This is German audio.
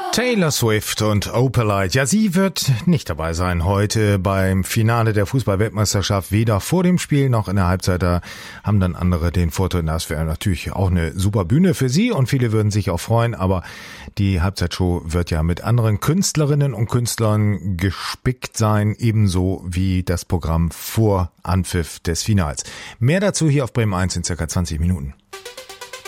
Taylor Swift und Opalite. Ja, sie wird nicht dabei sein heute beim Finale der Fußball-Weltmeisterschaft. Weder vor dem Spiel noch in der Halbzeit. Da haben dann andere den Vorteil. Das wäre natürlich auch eine super Bühne für sie und viele würden sich auch freuen. Aber die Halbzeitshow wird ja mit anderen Künstlerinnen und Künstlern gespickt sein. Ebenso wie das Programm vor Anpfiff des Finals. Mehr dazu hier auf Bremen 1 in circa 20 Minuten.